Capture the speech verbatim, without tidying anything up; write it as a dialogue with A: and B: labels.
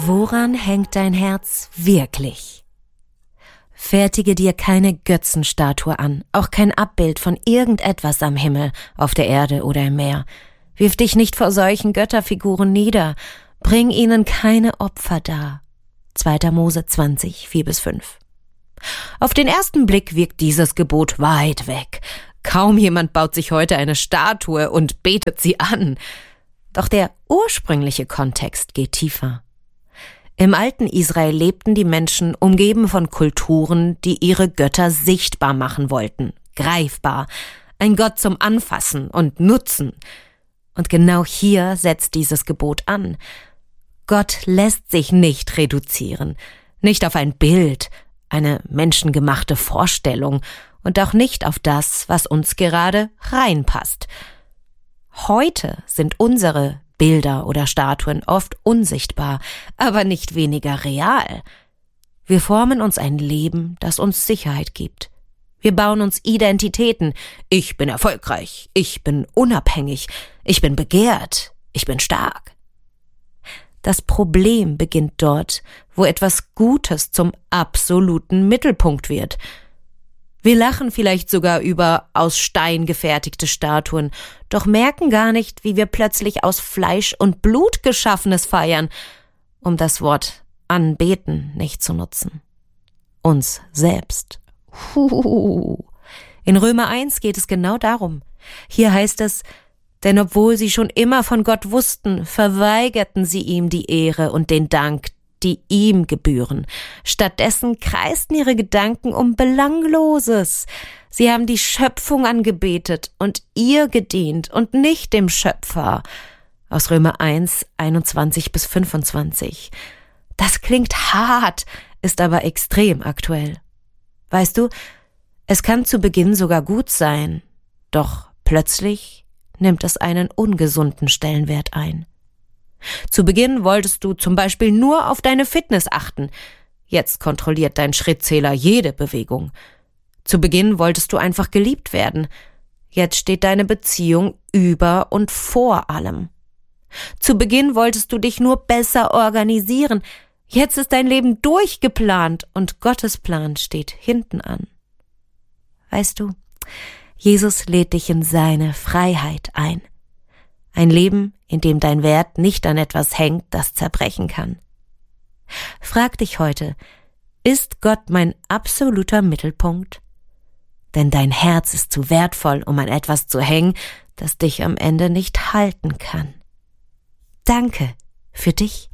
A: Woran hängt dein Herz wirklich? Fertige dir keine Götzenstatue an, auch kein Abbild von irgendetwas am Himmel, auf der Erde oder im Meer. Wirf dich nicht vor solchen Götterfiguren nieder, bring ihnen keine Opfer dar. zweiter Mose zwanzig, vier bis fünf. Auf den ersten Blick wirkt dieses Gebot weit weg. Kaum jemand baut sich heute eine Statue und betet sie an. Doch der ursprüngliche Kontext geht tiefer. Im alten Israel lebten die Menschen umgeben von Kulturen, die ihre Götter sichtbar machen wollten, greifbar, ein Gott zum Anfassen und Nutzen. Und genau hier setzt dieses Gebot an. Gott lässt sich nicht reduzieren, nicht auf ein Bild, eine menschengemachte Vorstellung und auch nicht auf das, was uns gerade reinpasst. Heute sind unsere Bilder oder Statuen oft unsichtbar, aber nicht weniger real. Wir formen uns ein Leben, das uns Sicherheit gibt. Wir bauen uns Identitäten. Ich bin erfolgreich, ich bin unabhängig, ich bin begehrt, ich bin stark. Das Problem beginnt dort, wo etwas Gutes zum absoluten Mittelpunkt wird. Wir lachen vielleicht sogar über aus Stein gefertigte Statuen, doch merken gar nicht, wie wir plötzlich aus Fleisch und Blut Geschaffenes feiern, um das Wort anbeten nicht zu nutzen. Uns selbst. Huhuhu. In Römer eins geht es genau darum. Hier heißt es, denn obwohl sie schon immer von Gott wussten, verweigerten sie ihm die Ehre und den Dank, die ihm gebühren. Stattdessen kreisten ihre Gedanken um Belangloses. Sie haben die Schöpfung angebetet und ihr gedient und nicht dem Schöpfer. Aus Römer eins, einundzwanzig bis fünfundzwanzig. Das klingt hart, ist aber extrem aktuell. Weißt du, es kann zu Beginn sogar gut sein, doch plötzlich nimmt es einen ungesunden Stellenwert ein. Zu Beginn wolltest du zum Beispiel nur auf deine Fitness achten. Jetzt kontrolliert dein Schrittzähler jede Bewegung. Zu Beginn wolltest du einfach geliebt werden. Jetzt steht deine Beziehung über und vor allem. Zu Beginn wolltest du dich nur besser organisieren. Jetzt ist dein Leben durchgeplant und Gottes Plan steht hinten an. Weißt du, Jesus lädt dich in seine Freiheit ein. Ein Leben, in dem dein Wert nicht an etwas hängt, das zerbrechen kann. Frag dich heute, ist Gott mein absoluter Mittelpunkt? Denn dein Herz ist zu wertvoll, um an etwas zu hängen, das dich am Ende nicht halten kann. Danke für dich.